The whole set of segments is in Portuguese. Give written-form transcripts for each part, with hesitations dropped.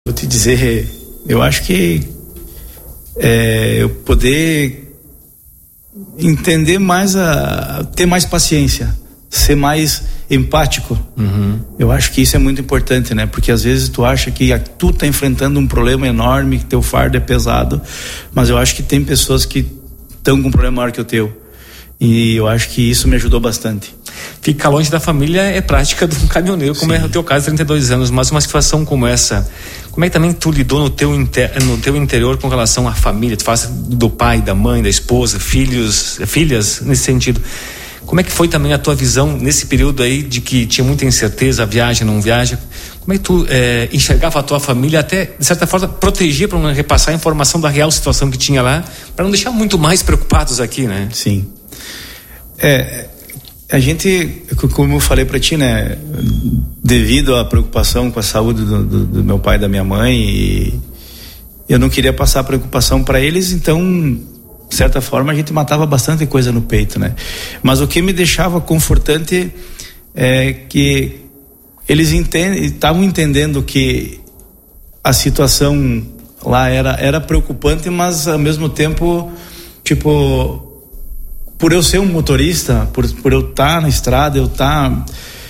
Vou te dizer, eu acho que eu poder entender mais, ter mais paciência, ser mais empático. Eu acho que isso é muito importante, né? Porque às vezes tu acha que tu tá enfrentando um problema enorme, que teu fardo é pesado, mas eu acho que tem pessoas que estão com um problema maior que o teu. E eu acho que isso me ajudou bastante. Ficar longe da família é prática de um caminhoneiro, como é o teu caso, 32 anos, mas uma situação como essa, como é que também tu lidou no teu interior com relação à família? Tu fala do pai, da mãe, da esposa, filhas, nesse sentido. Como é que foi também a tua visão nesse período aí de que tinha muita incerteza, viaja, não viaja? Como é que tu enxergava a tua família, até de certa forma protegia para não repassar a informação da real situação que tinha lá, para não deixar muito mais preocupados aqui, né? Sim. A gente, como eu falei para ti, né, devido à preocupação com a saúde do meu pai e da minha mãe, e eu não queria passar preocupação para eles, então, de certa forma, a gente matava bastante coisa no peito, né? Mas o que me deixava confortante é que eles estavam entendendo que a situação lá era preocupante, mas ao mesmo tempo, tipo, por eu ser um motorista, por eu estar na estrada, eu estar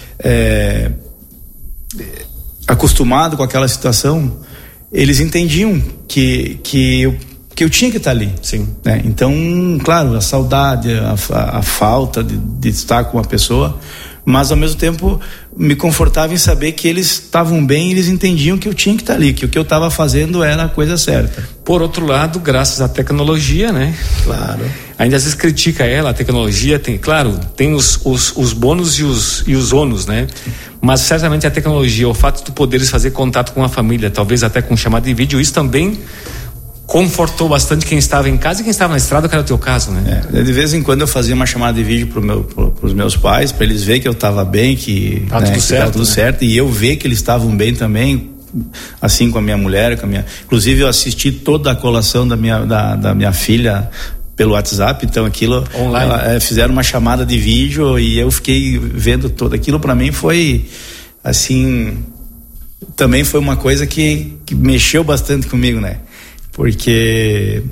acostumado com aquela situação, eles entendiam que eu tinha que estar ali. Sim. Né? Então, claro, a saudade, a falta de estar com uma pessoa, mas ao mesmo tempo me confortava em saber que eles estavam bem, eles entendiam que eu tinha que estar ali, que o que eu estava fazendo era a coisa certa. Por outro lado, graças à tecnologia, né? Claro. Ainda às vezes critica ela, a tecnologia tem, claro, tem os bônus e os ônus, né? Mas certamente a tecnologia, o fato de tu poderes fazer contato com a família, talvez até com chamada de vídeo, isso também confortou bastante quem estava em casa e quem estava na estrada, que era o teu caso, né? De vez em quando eu fazia uma chamada de vídeo pros meus pais, para eles verem que eu estava bem, que estava tudo certo, e eu ver que eles estavam bem também, assim com a minha mulher, inclusive eu assisti toda a colação da minha filha pelo WhatsApp, então aquilo online. Fizeram uma chamada de vídeo e eu fiquei vendo tudo aquilo. Para mim foi assim, também foi uma coisa que mexeu bastante comigo, né? Porque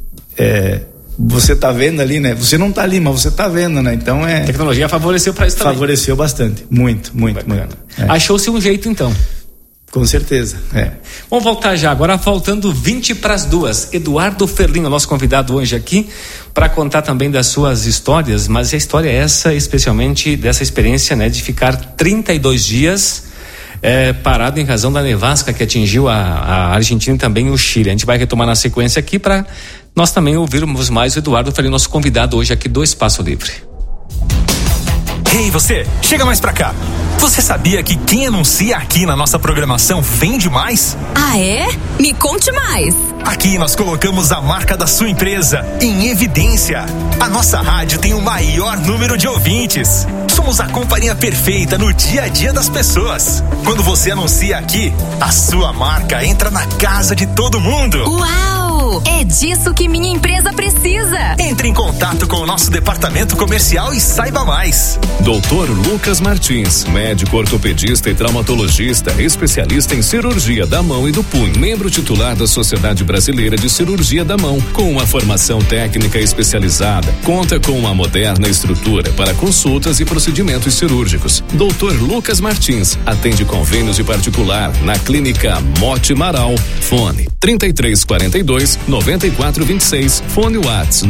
você tá vendo ali, né? Você não tá ali, mas você tá vendo, né? Então a tecnologia favoreceu para isso também. Favoreceu bastante, muito. Achou-se um jeito, então. Com certeza, Vamos voltar já, agora faltando 20 para as 2. Eduardo Ferlin, nosso convidado hoje aqui, para contar também das suas histórias, mas a história é essa, especialmente dessa experiência, né? De ficar 32 dias parado em razão da nevasca que atingiu a Argentina e também o Chile. A gente vai retomar na sequência aqui para nós também ouvirmos mais o Eduardo Ferlin, nosso convidado hoje aqui do Espaço Livre. Ei, você, chega mais pra cá. Você sabia que quem anuncia aqui na nossa programação vende mais? Ah, é? Me conte mais. Aqui nós colocamos a marca da sua empresa em evidência. A nossa rádio tem o maior número de ouvintes. Somos a companhia perfeita no dia a dia das pessoas. Quando você anuncia aqui, a sua marca entra na casa de todo mundo. Uau! É disso que minha empresa precisa. Entre em contato com o nosso departamento comercial e saiba mais. Dr. Lucas Martins, médico ortopedista e traumatologista, especialista em cirurgia da mão e do punho, membro titular da Sociedade Brasileira de Cirurgia da Mão, com uma formação técnica especializada, conta com uma moderna estrutura para consultas e procedimentos cirúrgicos. Dr. Lucas Martins atende convênios de particular na Clínica Mote Marau. Fone 3342-9426, fone WhatsApp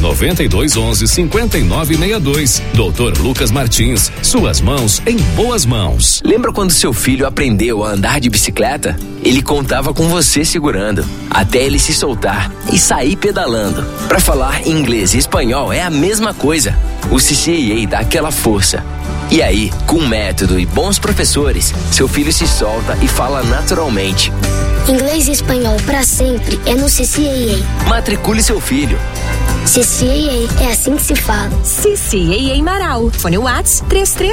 99211-5962. Dr. Lucas Martins, suas mãos em boas mãos. Lembra quando seu filho aprendeu a andar de bicicleta? Ele contava com você segurando, até ele se soltar e sair pedalando. Para falar inglês e espanhol é a mesma coisa. O CCAA dá aquela força. E aí, com método e bons professores, seu filho se solta e fala naturalmente. Inglês e espanhol para sempre é no CCAA. Matricule seu filho. CCAA, é assim que se fala. CCAA Marau. Fone Whats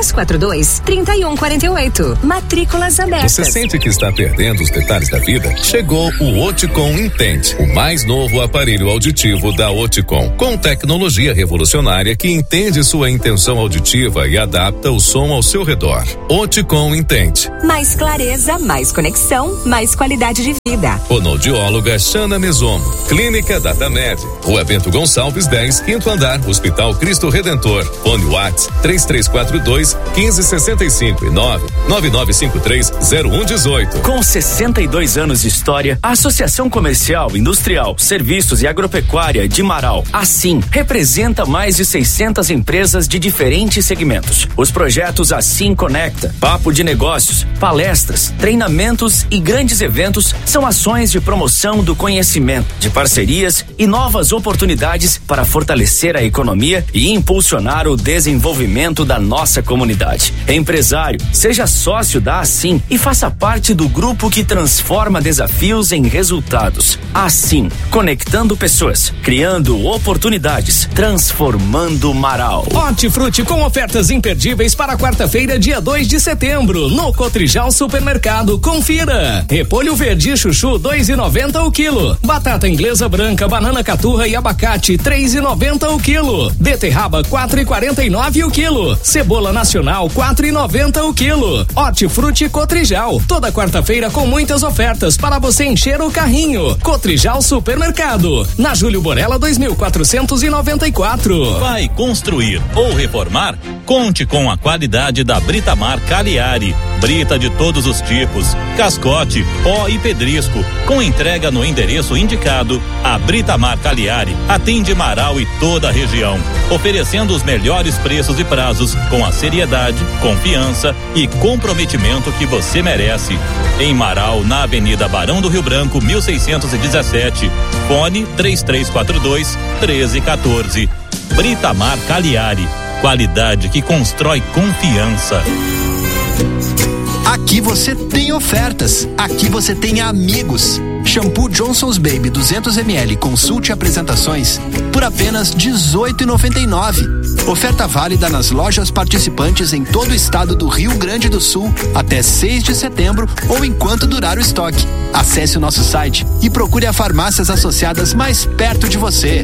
3342-3148. Matrículas abertas. Você sente que está perdendo os detalhes da vida? Chegou o Oticom Intente, o mais novo aparelho auditivo da Oticom, com tecnologia revolucionária que entende sua intenção auditiva e adapta o som ao seu redor. Oticom Intente. Mais clareza, mais conexão, mais qualidade de vida. Fonoaudióloga Xana Mesomo. Clínica Datamed. Rua Bento Gonçalves 10, 5º andar, Hospital Cristo Redentor. Fone Whats 3342-1565 e 99953-0118. Com 62 anos de história, a Associação Comercial, Industrial, Serviços e Agropecuária de Marau, assim, representa mais de 600 empresas de diferentes segmentos. Os projetos Assim Conecta, Papo de Negócios, palestras, treinamentos e grandes eventos são ações de promoção do conhecimento, de parcerias e novas oportunidades para fortalecer a economia e impulsionar o desenvolvimento da nossa comunidade. Empresário, seja sócio da Assim e faça parte do grupo que transforma desafios em resultados. Assim, conectando pessoas, criando oportunidades, transformando Marau. Hortifruti com ofertas imperdíveis para quarta-feira, dia 2 de setembro, no Cotrijal Supermercado. Confira. Repolho verde chuchu 2,90 o quilo. Batata inglesa branca, banana caturra e abacate 3,90 o quilo. Beterraba 4,49 o quilo. Cebola nacional 4,90 o quilo. Hortifruti Cotrijal. Toda quarta-feira com muitas ofertas para você encher o carrinho. Cotrijal Supermercado. Na Júlio Borella 2494. Vai construir ou reformar? Conte com a qualidade da Britamar Cagliari. Brita de todos os tipos, cascote, pó e pedrisco, com entrega no endereço indicado. A Britamar Cagliari atende Marau e toda a região, oferecendo os melhores preços e prazos com a seriedade, confiança e comprometimento que você merece. Em Marau, na Avenida Barão do Rio Branco, 1617. Fone 3342-1314. Britamar Cagliari. Qualidade que constrói confiança. Aqui você tem ofertas. Aqui você tem amigos. Shampoo Johnson's Baby 200ml consulte apresentações por apenas R$18,99. Oferta válida nas lojas participantes em todo o estado do Rio Grande do Sul até 6 de setembro ou enquanto durar o estoque. Acesse o nosso site e procure as farmácias associadas mais perto de você.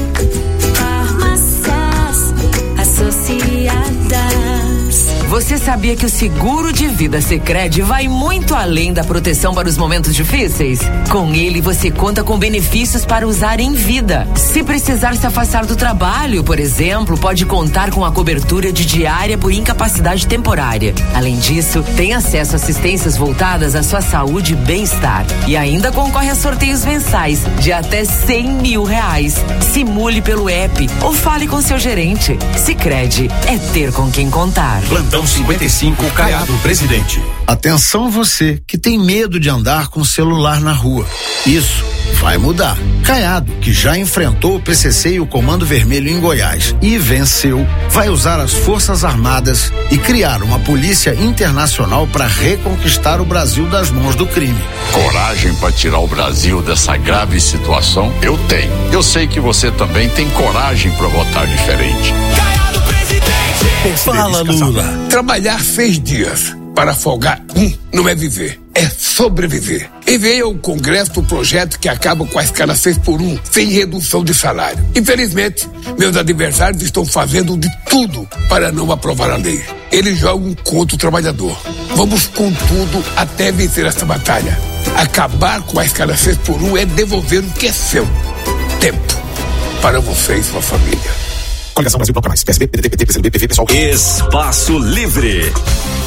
Farmácias Associadas. Você sabia que o seguro de vida Sicredi vai muito além da proteção para os momentos difíceis? Com ele, você conta com benefícios para usar em vida. Se precisar se afastar do trabalho, por exemplo, pode contar com a cobertura de diária por incapacidade temporária. Além disso, tem acesso a assistências voltadas à sua saúde e bem-estar. E ainda concorre a sorteios mensais de até R$100 mil. Simule pelo app ou fale com seu gerente. Sicredi é ter com quem contar. Plantão 55, Caiado Presidente. Atenção você que tem medo de andar com o celular na rua. Isso vai mudar. Caiado, que já enfrentou o PCC e o Comando Vermelho em Goiás e venceu, vai usar as Forças Armadas e criar uma polícia internacional para reconquistar o Brasil das mãos do crime. Coragem para tirar o Brasil dessa grave situação? Eu tenho. Eu sei que você também tem coragem para votar diferente. Caiado Presidente! Fala, Lula. Trabalhar 6 dias para folgar não é viver, é sobreviver. Enviei ao Congresso o projeto que acaba com a escala 6x1, sem redução de salário. Infelizmente, meus adversários estão fazendo de tudo para não aprovar a lei. Eles jogam contra o trabalhador. Vamos com tudo até vencer essa batalha. Acabar com a escala 6x1 é devolver o que é seu. Tempo para você e sua família. Coligação Brasil Bloco Mais, PSB, PDT, PT, PCdoB, PV, PSOL. Espaço Livre.